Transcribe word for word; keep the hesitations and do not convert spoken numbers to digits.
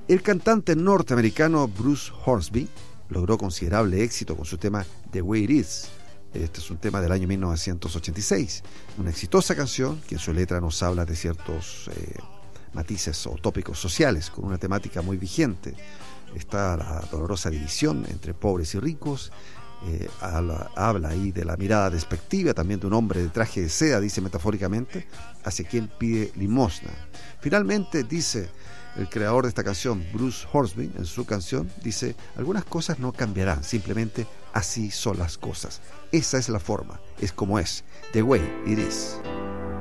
El cantante norteamericano Bruce Hornsby logró considerable éxito con su tema The Way It Is. Este es un tema del año mil novecientos ochenta y seis, una exitosa canción que en su letra nos habla de ciertos eh, matices o tópicos sociales, con una temática muy vigente. Está la dolorosa división entre pobres y ricos, eh, habla, habla ahí de la mirada despectiva también de un hombre de traje de seda, dice metafóricamente, hacia quien pide limosna. Finalmente, dice el creador de esta canción, Bruce Hornsby, en su canción, dice: algunas cosas no cambiarán, simplemente así son las cosas. Esa es la forma, es como es. The way it is.